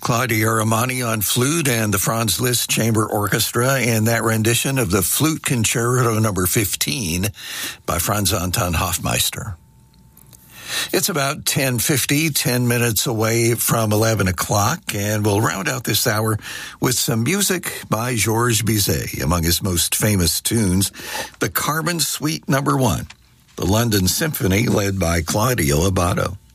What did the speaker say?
Claudio Romani on flute and the Franz Liszt Chamber Orchestra in that rendition of the Flute Concerto number 15 by Franz Anton Hofmeister. It's about 10:50, 10 minutes away from 11 o'clock, and we'll round out this hour with some music by Georges Bizet. Among his most famous tunes, the Carmen Suite number 1, the London Symphony led by Claudio Abbado.